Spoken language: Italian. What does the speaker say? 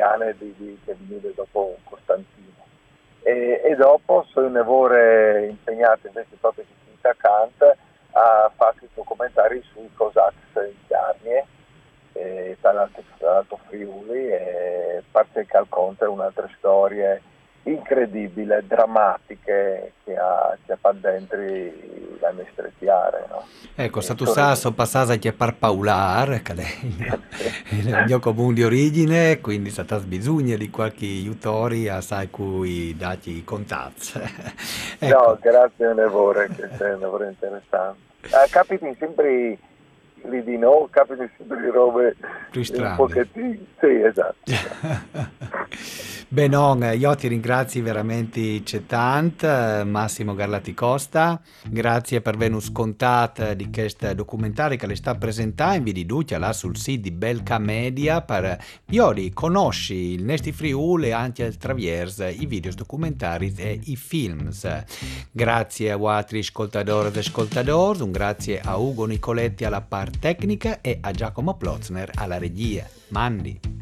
italiane che venivano dopo Costantino. E dopo sono nevore impegnato invece proprio in Kant a fare documentari sui Cossacks in Chiarnie, tra l'altro Friuli, e parte il Calconte, un'altra storia incredibile, drammatiche che ha fatto dentro la nostra chiare, no? Ecco, stato sasso passasa che per Paular, che è il mio comune di origine, quindi è stata bisogno di qualche aiutori a sai cui dati i contatti. No, Ecco, grazie a Nevore, che è un lavoro interessante. Capiti sempre lì di no, capiti sempre di robe più un strani. pochettino. Sì, esatto, esatto. Benon, io ti ringrazio veramente c'è tanto, Massimo Garlati Costa, grazie per aver scontato di questo documentario che le sta presentando, vi riduce là sul sito di Belca Media per Iori, conosci il Nesti Friuli e anche il Traviers, i video documentari e i films. Grazie a vostri ascoltatori e ascoltatori, un grazie a Ugo Nicoletti alla parte tecnica e a Giacomo Plotzner alla regia. Mandi!